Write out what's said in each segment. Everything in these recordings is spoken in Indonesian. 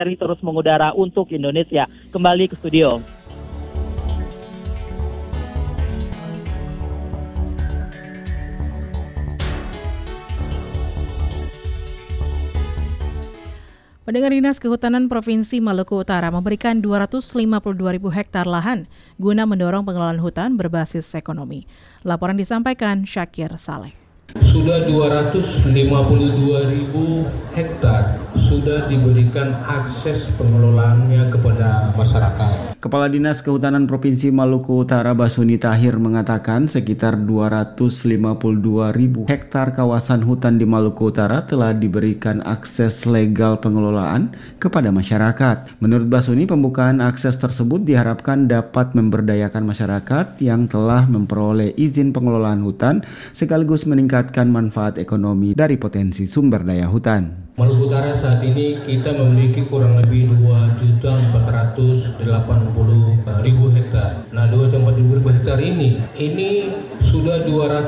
terus mengudara untuk Indonesia. Kembali ke studio. Pendengar, Dinas Kehutanan Provinsi Maluku Utara memberikan 252.000 hektar lahan guna mendorong pengelolaan hutan berbasis ekonomi. Laporan disampaikan Syakir Saleh. Sudah 252.000 hektar sudah diberikan akses pengelolaannya kepada masyarakat. Kepala Dinas Kehutanan Provinsi Maluku Utara Basuni Tahir mengatakan sekitar 252.000 hektar kawasan hutan di Maluku Utara telah diberikan akses legal pengelolaan kepada masyarakat. Menurut Basuni, pembukaan akses tersebut diharapkan dapat memberdayakan masyarakat yang telah memperoleh izin pengelolaan hutan sekaligus meningkatkan manfaat ekonomi dari potensi sumber daya hutan. Maluku Utara saat ini kita memiliki kurang lebih 2.480.000 hektar. Nah, 2.480.000 hektar ini sudah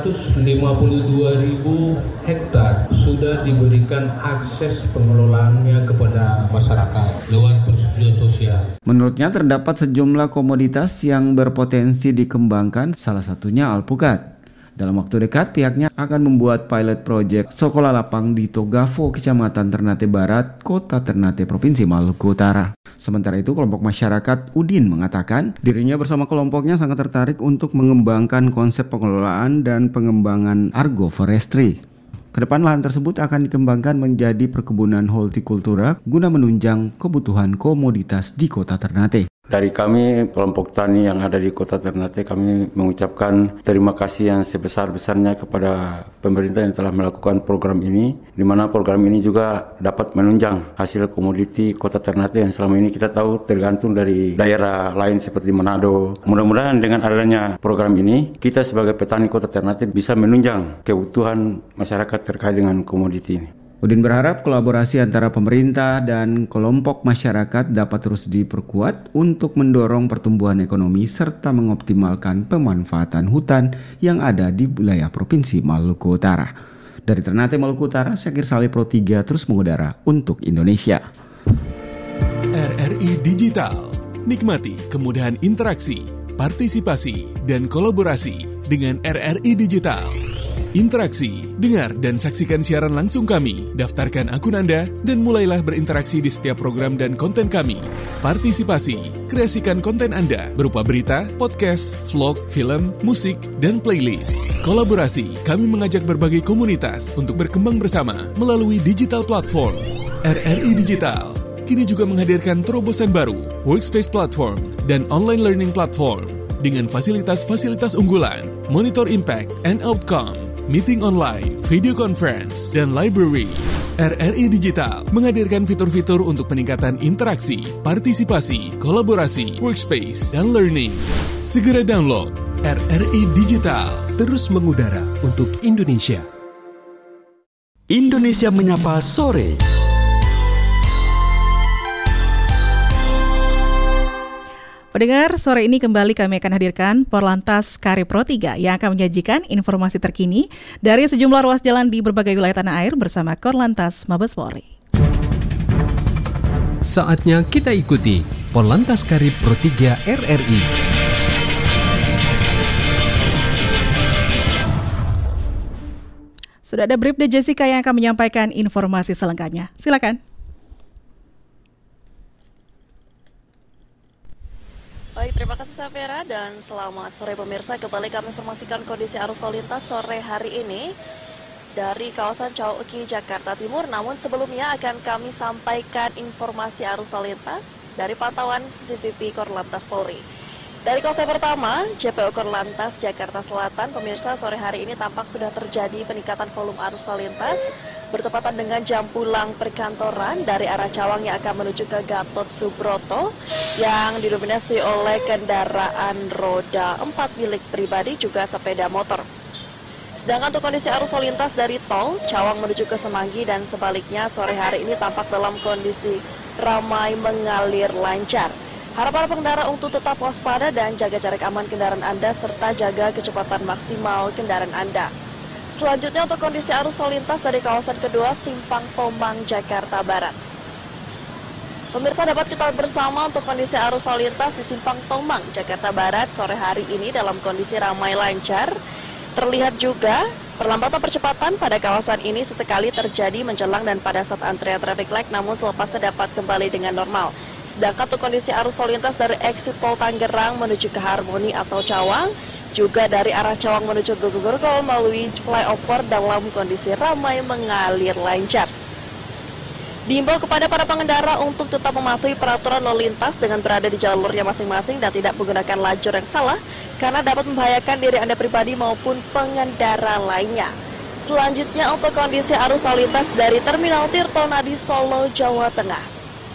252.000 hektar sudah diberikan akses pengelolaannya kepada masyarakat lewat persetujuan sosial. Menurutnya terdapat sejumlah komoditas yang berpotensi dikembangkan, salah satunya alpukat. Dalam waktu dekat, pihaknya akan membuat pilot project sekolah lapang di Togafo, Kecamatan Ternate Barat, Kota Ternate, Provinsi Maluku Utara. Sementara itu, kelompok masyarakat Udin mengatakan dirinya bersama kelompoknya sangat tertarik untuk mengembangkan konsep pengelolaan dan pengembangan agroforestry. Kedepan lahan tersebut akan dikembangkan menjadi perkebunan hortikultura guna menunjang kebutuhan komoditas di Kota Ternate. Dari kami, kelompok tani yang ada di Kota Ternate, kami mengucapkan terima kasih yang sebesar-besarnya kepada pemerintah yang telah melakukan program ini, di mana program ini juga dapat menunjang hasil komoditi Kota Ternate yang selama ini kita tahu tergantung dari daerah lain seperti Manado. Mudah-mudahan dengan adanya program ini, kita sebagai petani Kota Ternate bisa menunjang kebutuhan masyarakat terkait dengan komoditi ini. Udin berharap kolaborasi antara pemerintah dan kelompok masyarakat dapat terus diperkuat untuk mendorong pertumbuhan ekonomi serta mengoptimalkan pemanfaatan hutan yang ada di wilayah Provinsi Maluku Utara. Dari Ternate, Maluku Utara, Syakir Saleh, Pro 3 terus mengudara untuk Indonesia. RRI Digital. Nikmati kemudahan interaksi, partisipasi, dan kolaborasi dengan RRI Digital. Interaksi, dengar dan saksikan siaran langsung kami, daftarkan akun Anda, dan mulailah berinteraksi di setiap program dan konten kami. Partisipasi, kreasikan konten Anda berupa berita, podcast, vlog, film, musik, dan playlist. Kolaborasi, kami mengajak berbagai komunitas untuk berkembang bersama melalui digital platform. RRI Digital kini juga menghadirkan terobosan baru, workspace platform, dan online learning platform dengan fasilitas-fasilitas unggulan, monitor impact and outcome, meeting online, video conference, dan library. RRI Digital menghadirkan fitur-fitur untuk peningkatan interaksi, partisipasi, kolaborasi, workspace, dan learning. Segera download RRI Digital. Terus mengudara untuk Indonesia. Indonesia Menyapa Sore. Pendengar, sore ini kembali kami akan hadirkan Porlantas Kari Pro 3 yang akan menyajikan informasi terkini dari sejumlah ruas jalan di berbagai wilayah tanah air bersama Korlantas Mabes Polri. Saatnya kita ikuti Porlantas Kari Pro 3 RRI. Sudah ada Bribda Jessica yang akan menyampaikan informasi selengkapnya. Silakan. Baik, terima kasih Safira dan selamat sore pemirsa. Kembali kami informasikan kondisi arus lalu lintas sore hari ini dari kawasan Chowki, Jakarta Timur. Namun sebelumnya akan kami sampaikan informasi arus lalu lintas dari pantauan CCTV Korlantas Polri. Dari kawasan pertama, JPU Korlantas Jakarta Selatan, pemirsa, sore hari ini tampak sudah terjadi peningkatan volume arus lalu lintas bertepatan dengan jam pulang perkantoran dari arah Cawang yang akan menuju ke Gatot Subroto yang didominasi oleh kendaraan roda 4 milik pribadi juga sepeda motor. Sedangkan untuk kondisi arus lalu lintas dari tol Cawang menuju ke Semanggi dan sebaliknya sore hari ini tampak dalam kondisi ramai mengalir lancar. Harapan pengendara untuk tetap waspada dan jaga jarak aman kendaraan Anda serta jaga kecepatan maksimal kendaraan Anda. Selanjutnya untuk kondisi arus lalu lintas dari kawasan kedua Simpang Tomang, Jakarta Barat. Pemirsa, dapat kita bersama untuk kondisi arus lalu lintas di Simpang Tomang, Jakarta Barat sore hari ini dalam kondisi ramai lancar. Terlihat juga perlambatan percepatan pada kawasan ini sesekali terjadi menjelang dan pada saat antrian traffic light, namun selepasnya dapat kembali dengan normal. Sedangkan untuk kondisi arus lalu lintas dari exit tol Tangerang menuju ke Harmoni atau Cawang, juga dari arah Cawang menuju ke Grogol melalui flyover dalam kondisi ramai mengalir lancar. Diimbau kepada para pengendara untuk tetap mematuhi peraturan lalu lintas dengan berada di jalurnya masing-masing dan tidak menggunakan lajur yang salah karena dapat membahayakan diri Anda pribadi maupun pengendara lainnya. Selanjutnya untuk kondisi arus lalu lintas dari Terminal Tirtonadi Solo, Jawa Tengah.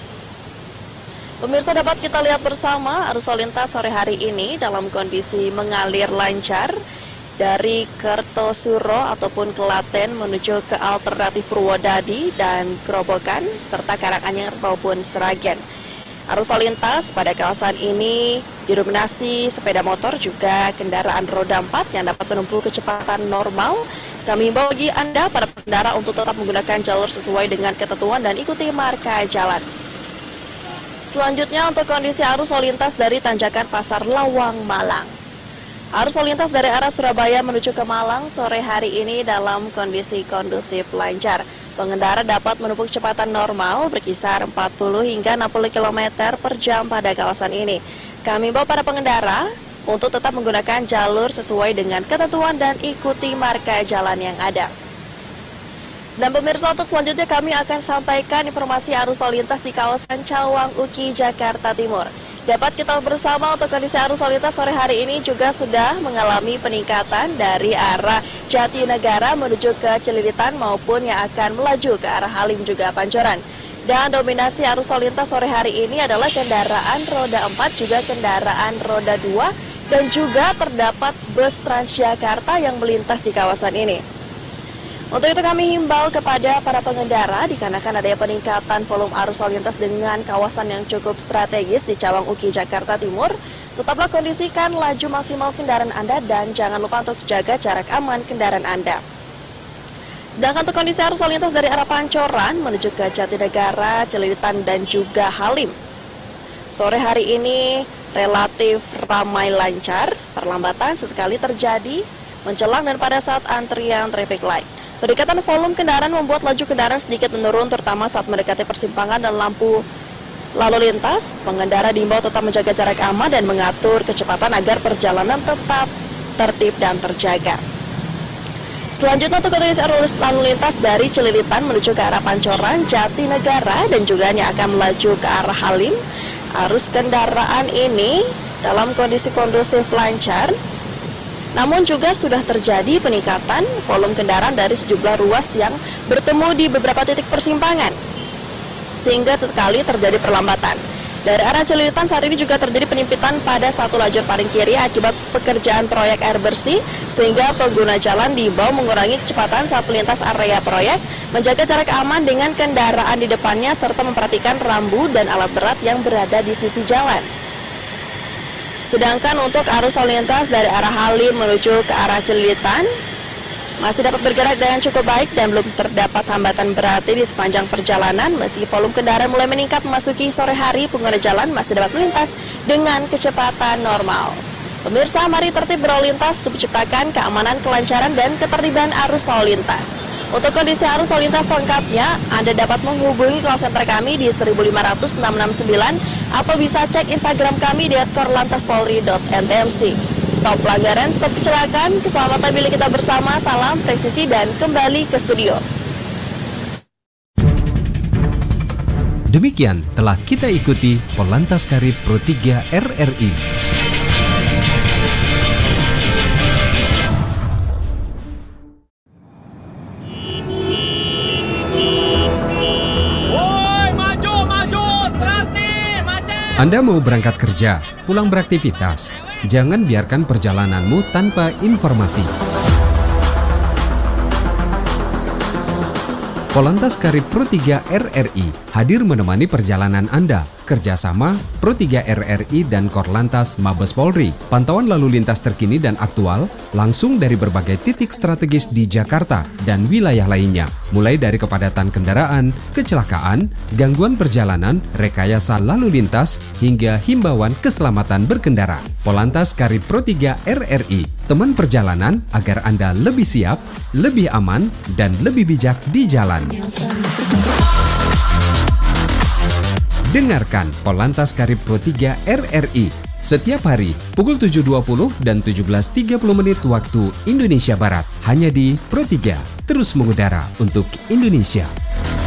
Pemirsa, dapat kita lihat bersama arus lalu lintas sore hari ini dalam kondisi mengalir lancar dari Kertosuro ataupun Klaten menuju ke alternatif Purwodadi dan Grobogan serta Karanganyar maupun Sragen. Arus lalu lintas pada kawasan ini didominasi sepeda motor juga kendaraan roda 4 yang dapat menempuh kecepatan normal. Kami himbau bagi Anda para pengendara untuk tetap menggunakan jalur sesuai dengan ketentuan dan ikuti marka jalan. Selanjutnya untuk kondisi arus lalu lintas dari Tanjakan Pasar Lawang, Malang. Arus lalu lintas dari arah Surabaya menuju ke Malang sore hari ini dalam kondisi kondusif lancar. Pengendara dapat menempuh kecepatan normal berkisar 40 hingga 60 km per jam pada kawasan ini. Kami bawa para pengendara untuk tetap menggunakan jalur sesuai dengan ketentuan dan ikuti marka jalan yang ada. Dan pemirsa, untuk selanjutnya kami akan sampaikan informasi arus lalu lintas di kawasan Cawang Uki, Jakarta Timur. Dapat kita bersama untuk kondisi arus lalu lintas sore hari ini juga sudah mengalami peningkatan dari arah Jatinegara menuju ke Cililitan maupun yang akan melaju ke arah Halim juga Pancoran. Dan dominasi arus lalu lintas sore hari ini adalah kendaraan roda 4 juga kendaraan roda 2 dan juga terdapat bus Transjakarta yang melintas di kawasan ini. Untuk itu kami himbau kepada para pengendara dikarenakan adanya peningkatan volume arus lalu lintas dengan kawasan yang cukup strategis di Cawang Uki, Jakarta Timur. Tetaplah kondisikan laju maksimal kendaraan Anda dan jangan lupa untuk jaga jarak aman kendaraan Anda. Sedangkan untuk kondisi arus lalu lintas dari arah Pancoran menuju ke Jatinegara, Cililitan dan juga Halim. Sore hari ini relatif ramai lancar, perlambatan sesekali terjadi menjelang dan pada saat antrian traffic light. Peningkatan volume kendaraan membuat laju kendaraan sedikit menurun terutama saat mendekati persimpangan dan lampu lalu lintas. Pengendara diimbau tetap menjaga jarak aman dan mengatur kecepatan agar perjalanan tetap tertib dan terjaga. Selanjutnya untuk kondisi arus lalu lintas dari Cililitan menuju ke arah Pancoran, Jatinegara dan juga yang akan melaju ke arah Halim. Arus kendaraan ini dalam kondisi kondusif lancar. Namun juga sudah terjadi peningkatan volume kendaraan dari sejumlah ruas yang bertemu di beberapa titik persimpangan, sehingga sesekali terjadi perlambatan. Dari arah Cililitan saat ini juga terjadi penyempitan pada satu lajur paling kiri akibat pekerjaan proyek air bersih, sehingga pengguna jalan diimbau mengurangi kecepatan saat melintas area proyek, menjaga jarak aman dengan kendaraan di depannya, serta memperhatikan rambu dan alat berat yang berada di sisi jalan. Sedangkan untuk arus lalu lintas dari arah Halim menuju ke arah Cililitan masih dapat bergerak dengan cukup baik dan belum terdapat hambatan berarti di sepanjang perjalanan. Meski volume kendaraan mulai meningkat memasuki sore hari, pengguna jalan masih dapat melintas dengan kecepatan normal. Pemirsa, mari tertib berlalu lintas untuk menciptakan keamanan, kelancaran, dan ketertiban arus lalu lintas. Untuk kondisi arus lalu lintas lengkapnya, Anda dapat menghubungi call center kami di 1500669 atau bisa cek Instagram kami di @korlantaspolri.ntmc. Stop pelanggaran, stop kecelakaan, keselamatan milik kita bersama, salam presisi dan kembali ke studio. Demikian telah kita ikuti Polantas Karib Pro 3 RRI. Anda mau berangkat kerja, pulang beraktivitas, jangan biarkan perjalananmu tanpa informasi. Polantas Karib Pro 3 RRI hadir menemani perjalanan Anda. Kerjasama Pro 3 RRI dan Korlantas Mabes Polri. Pantauan lalu lintas terkini dan aktual langsung dari berbagai titik strategis di Jakarta dan wilayah lainnya. Mulai dari kepadatan kendaraan, kecelakaan, gangguan perjalanan, rekayasa lalu lintas, hingga himbauan keselamatan berkendara. Polantas Karib Pro 3 RRI, teman perjalanan agar Anda lebih siap, lebih aman, dan lebih bijak di jalan. Dengarkan Polantas Karib Pro 3 RRI setiap hari pukul 7.20 dan 17.30 menit waktu Indonesia Barat. Hanya di Pro 3, terus mengudara untuk Indonesia.